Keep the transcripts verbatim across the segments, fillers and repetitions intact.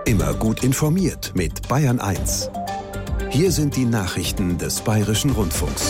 Immer gut informiert mit Bayern eins. Hier sind die Nachrichten des Bayerischen Rundfunks.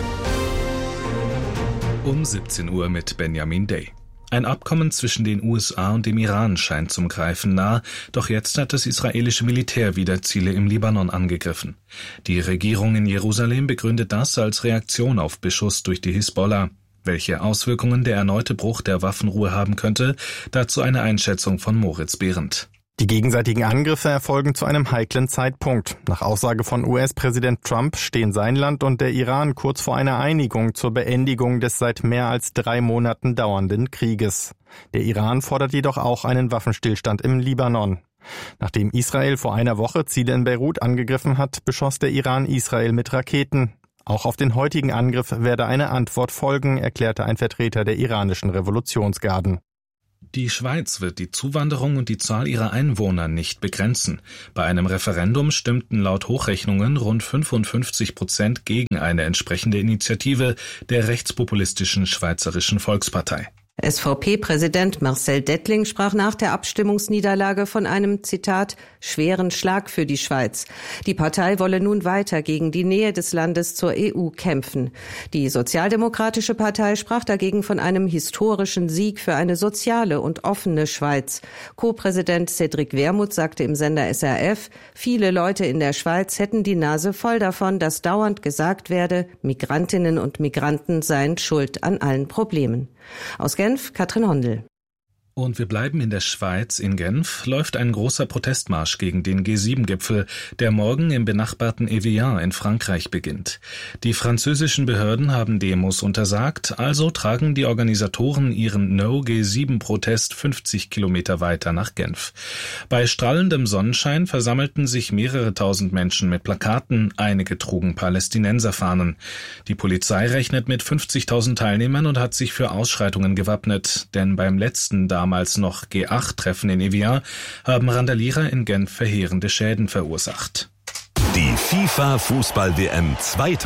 Um siebzehn Uhr mit Benjamin Day. Ein Abkommen zwischen den U S A und dem Iran scheint zum Greifen nah, doch jetzt hat das israelische Militär wieder Ziele im Libanon angegriffen. Die Regierung in Jerusalem begründet das als Reaktion auf Beschuss durch die Hisbollah. Welche Auswirkungen der erneute Bruch der Waffenruhe haben könnte, dazu eine Einschätzung von Moritz Behrendt. Die gegenseitigen Angriffe erfolgen zu einem heiklen Zeitpunkt. Nach Aussage von U S-Präsident Trump stehen sein Land und der Iran kurz vor einer Einigung zur Beendigung des seit mehr als drei Monaten dauernden Krieges. Der Iran fordert jedoch auch einen Waffenstillstand im Libanon. Nachdem Israel vor einer Woche Ziele in Beirut angegriffen hat, beschoss der Iran Israel mit Raketen. Auch auf den heutigen Angriff werde eine Antwort folgen, erklärte ein Vertreter der iranischen Revolutionsgarden. Die Schweiz wird die Zuwanderung und die Zahl ihrer Einwohner nicht begrenzen. Bei einem Referendum stimmten laut Hochrechnungen rund fünfundfünfzig Prozent gegen eine entsprechende Initiative der rechtspopulistischen Schweizerischen Volkspartei. S V P-Präsident Marcel Dettling sprach nach der Abstimmungsniederlage von einem, Zitat, schweren Schlag für die Schweiz. Die Partei wolle nun weiter gegen die Nähe des Landes zur E U kämpfen. Die Sozialdemokratische Partei sprach dagegen von einem historischen Sieg für eine soziale und offene Schweiz. Co-Präsident Cédric Wermuth sagte im Sender S R F, viele Leute in der Schweiz hätten die Nase voll davon, dass dauernd gesagt werde, Migrantinnen und Migranten seien schuld an allen Problemen. Aus Genf, Katrin Hondel. Und wir bleiben in der Schweiz. In Genf läuft ein großer Protestmarsch gegen den G sieben Gipfel, der morgen im benachbarten Evian in Frankreich beginnt. Die französischen Behörden haben Demos untersagt, also tragen die Organisatoren ihren No-G sieben Protest fünfzig Kilometer weiter nach Genf. Bei strahlendem Sonnenschein versammelten sich mehrere tausend Menschen mit Plakaten, einige trugen Palästinenserfahnen. Die Polizei rechnet mit fünfzigtausend Teilnehmern und hat sich für Ausschreitungen gewappnet, denn beim letzten damals noch G acht Treffen in Evian haben Randalierer in Genf verheerende Schäden verursacht. Die FIFA-Fußball-W M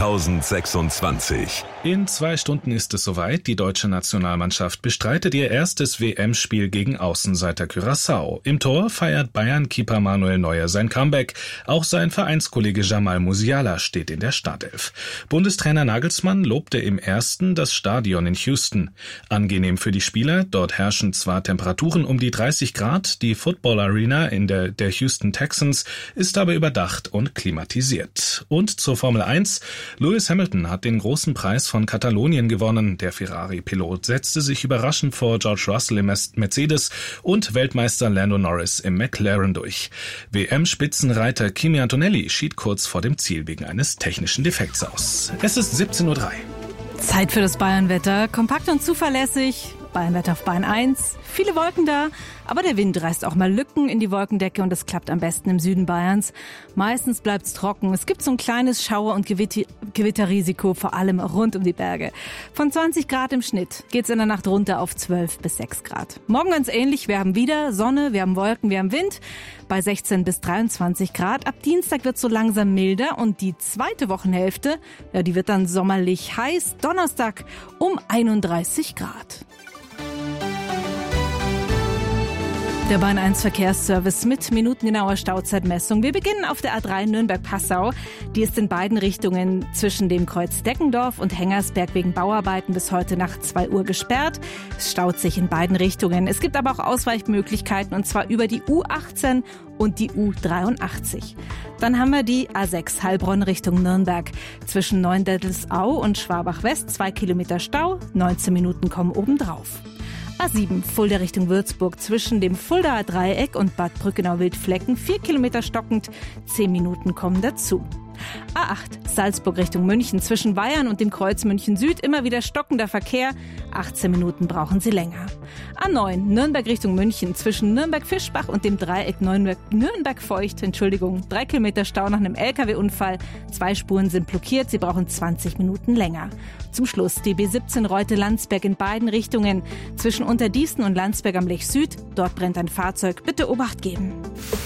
zweitausendsechsundzwanzig. In zwei Stunden ist es soweit. Die deutsche Nationalmannschaft bestreitet ihr erstes W M-Spiel gegen Außenseiter Curaçao. Im Tor feiert Bayern-Keeper Manuel Neuer sein Comeback. Auch sein Vereinskollege Jamal Musiala steht in der Startelf. Bundestrainer Nagelsmann lobte im ersten das Stadion in Houston. Angenehm für die Spieler. Dort herrschen zwar Temperaturen um die dreißig Grad. Die Football Arena in der, der Houston Texans ist aber überdacht und klimatisiert. Und zur Formel eins. Lewis Hamilton hat den großen Preis von Katalonien gewonnen. Der Ferrari-Pilot setzte sich überraschend vor George Russell im Mercedes und Weltmeister Lando Norris im McLaren durch. W M-Spitzenreiter Kimi Antonelli schied kurz vor dem Ziel wegen eines technischen Defekts aus. Es ist siebzehn Uhr drei. Zeit für das Bayernwetter. Kompakt und zuverlässig. Bayernwetter auf Bayern eins. Viele Wolken da, aber der Wind reißt auch mal Lücken in die Wolkendecke und das klappt am besten im Süden Bayerns. Meistens bleibt's trocken. Es gibt so ein kleines Schauer- und Gewitter- Gewitterrisiko, vor allem rund um die Berge. Von zwanzig Grad im Schnitt geht's in der Nacht runter auf zwölf bis sechs Grad. Morgen ganz ähnlich. Wir haben wieder Sonne, wir haben Wolken, wir haben Wind bei sechzehn bis dreiundzwanzig Grad. Ab Dienstag wird's so langsam milder und die zweite Wochenhälfte, ja, die wird dann sommerlich heiß. Donnerstag um einunddreißig Grad. Der Bayern eins Verkehrsservice mit minutengenauer Stauzeitmessung. Wir beginnen auf der A drei Nürnberg-Passau. Die ist in beiden Richtungen zwischen dem Kreuz Deckendorf und Hengersberg wegen Bauarbeiten bis heute nach zwei Uhr gesperrt. Es staut sich in beiden Richtungen. Es gibt aber auch Ausweichmöglichkeiten und zwar über die U achtzehn und die U dreiundachtzig. Dann haben wir die A sechs Heilbronn Richtung Nürnberg. Zwischen Neundettelsau und Schwabach-West zwei Kilometer Stau. neunzehn Minuten kommen obendrauf. A sieben Fulda Richtung Würzburg zwischen dem Fuldaer Dreieck und Bad Brückenau-Wildflecken vier Kilometer stockend, zehn Minuten kommen dazu. A acht Salzburg Richtung München zwischen Weyern und dem Kreuz München Süd immer wieder stockender Verkehr, achtzehn Minuten brauchen Sie länger. A neun Nürnberg Richtung München zwischen Nürnberg-Fischbach und dem Dreieck Nürnberg-Feucht, Entschuldigung, drei Kilometer Stau nach einem L K W-Unfall, zwei Spuren sind blockiert, Sie brauchen zwanzig Minuten länger. Zum Schluss die B siebzehn Reute-Landsberg in beiden Richtungen zwischen Unterdießen und Landsberg am Lech Süd, dort brennt ein Fahrzeug, bitte Obacht geben.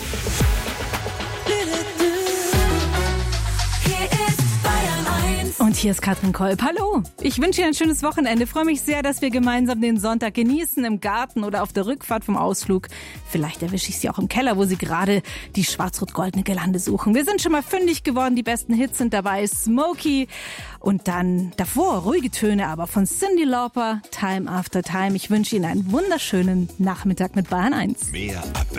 Und Und hier ist Katrin Kolb. Hallo, ich wünsche Ihnen ein schönes Wochenende. Freue mich sehr, dass wir gemeinsam den Sonntag genießen, im Garten oder auf der Rückfahrt vom Ausflug. Vielleicht erwische ich Sie auch im Keller, wo Sie gerade die schwarz-rot-goldene Girlande suchen. Wir sind schon mal fündig geworden, die besten Hits sind dabei. Smokey und dann davor ruhige Töne, aber von Cyndi Lauper, Time After Time. Ich wünsche Ihnen einen wunderschönen Nachmittag mit Bayern eins. Mehr Up